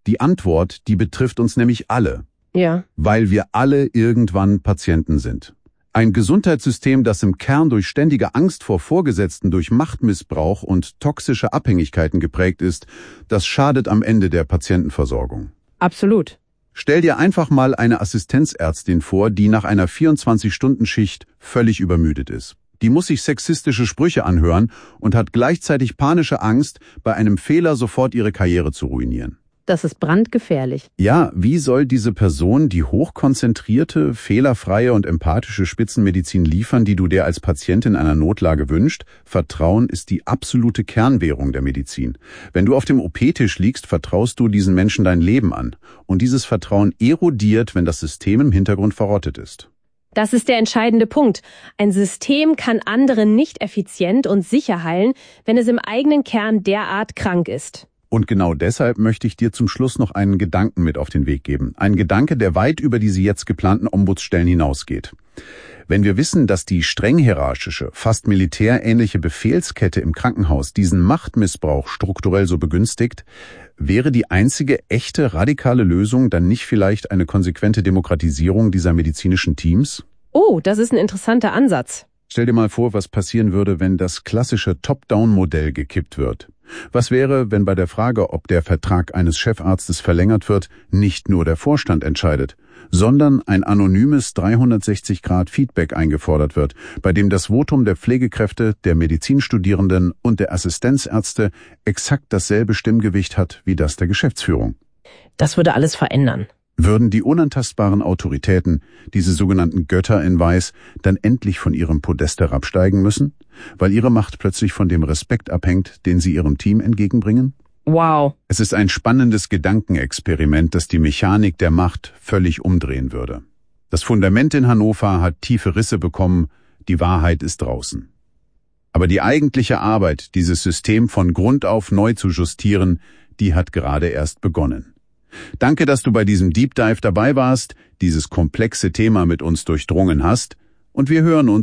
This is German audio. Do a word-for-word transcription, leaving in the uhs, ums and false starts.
Die Antwort, die betrifft uns nämlich alle. Ja. Weil wir alle irgendwann Patienten sind. Ein Gesundheitssystem, das im Kern durch ständige Angst vor Vorgesetzten, durch Machtmissbrauch und toxische Abhängigkeiten geprägt ist, das schadet am Ende der Patientenversorgung. Absolut. Stell dir einfach mal eine Assistenzärztin vor, die nach einer vierundzwanzig-Stunden-Schicht völlig übermüdet ist. Die muss sich sexistische Sprüche anhören und hat gleichzeitig panische Angst, bei einem Fehler sofort ihre Karriere zu ruinieren. Das ist brandgefährlich. Ja, wie soll diese Person die hochkonzentrierte, fehlerfreie und empathische Spitzenmedizin liefern, die du dir als Patient in einer Notlage wünschst? Vertrauen ist die absolute Kernwährung der Medizin. Wenn du auf dem O P-Tisch liegst, vertraust du diesen Menschen dein Leben an. Und dieses Vertrauen erodiert, wenn das System im Hintergrund verrottet ist. Das ist der entscheidende Punkt. Ein System kann andere nicht effizient und sicher heilen, wenn es im eigenen Kern derart krank ist. Und genau deshalb möchte ich dir zum Schluss noch einen Gedanken mit auf den Weg geben. Ein Gedanke, der weit über diese jetzt geplanten Ombudsstellen hinausgeht. Wenn wir wissen, dass die streng hierarchische, fast militärähnliche Befehlskette im Krankenhaus diesen Machtmissbrauch strukturell so begünstigt, wäre die einzige echte radikale Lösung dann nicht vielleicht eine konsequente Demokratisierung dieser medizinischen Teams? Oh, das ist ein interessanter Ansatz. Stell dir mal vor, was passieren würde, wenn das klassische Top-Down-Modell gekippt wird. Was wäre, wenn bei der Frage, ob der Vertrag eines Chefarztes verlängert wird, nicht nur der Vorstand entscheidet, sondern ein anonymes dreihundertsechzig Grad Feedback eingefordert wird, bei dem das Votum der Pflegekräfte, der Medizinstudierenden und der Assistenzärzte exakt dasselbe Stimmgewicht hat wie das der Geschäftsführung? Das würde alles verändern. Würden die unantastbaren Autoritäten, diese sogenannten Götter in Weiß, dann endlich von ihrem Podest herabsteigen müssen, weil ihre Macht plötzlich von dem Respekt abhängt, den sie ihrem Team entgegenbringen? Wow. Es ist ein spannendes Gedankenexperiment, das die Mechanik der Macht völlig umdrehen würde. Das Fundament in Hannover hat tiefe Risse bekommen, die Wahrheit ist draußen. Aber die eigentliche Arbeit, dieses System von Grund auf neu zu justieren, die hat gerade erst begonnen. Danke, dass du bei diesem Deep Dive dabei warst, dieses komplexe Thema mit uns durchdrungen hast, und wir hören uns